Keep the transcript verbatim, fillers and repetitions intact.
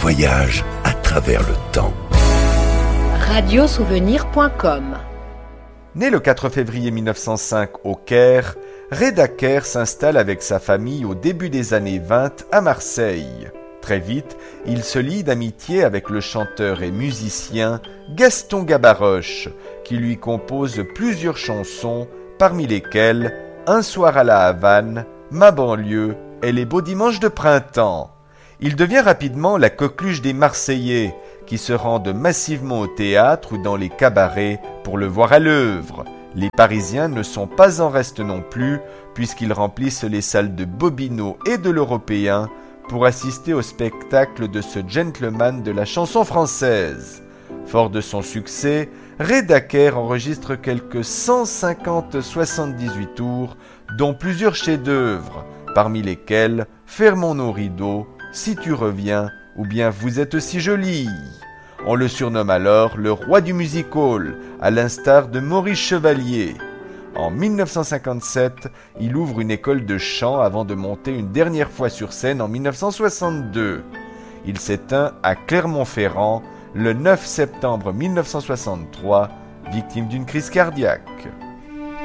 voyage à travers le temps. radio souvenir point com. Né le quatre février mille neuf cent cinq au Caire, Reda Kerr s'installe avec sa famille au début des années vingt à Marseille. Très vite, il se lie d'amitié avec le chanteur et musicien Gaston Gabaroche, qui lui compose plusieurs chansons, parmi lesquelles Un soir à la Havane, Ma banlieue et Les beaux dimanches de printemps. Il devient rapidement la coqueluche des Marseillais, qui se rendent massivement au théâtre ou dans les cabarets pour le voir à l'œuvre. Les Parisiens ne sont pas en reste non plus, puisqu'ils remplissent les salles de Bobino et de l'Européen pour assister au spectacle de ce gentleman de la chanson française. Fort de son succès, Reda Kerr enregistre quelques cent cinquante soixante-dix-huit tours, dont plusieurs chefs-d'œuvre, parmi lesquels Fermons nos rideaux, Si tu reviens, ou bien Vous êtes si jolie. On le surnomme alors le roi du music-hall, à l'instar de Maurice Chevalier. En mille neuf cent cinquante-sept, il ouvre une école de chant avant de monter une dernière fois sur scène en mille neuf cent soixante-deux. Il s'éteint à Clermont-Ferrand le neuf septembre mille neuf cent soixante-trois, victime d'une crise cardiaque.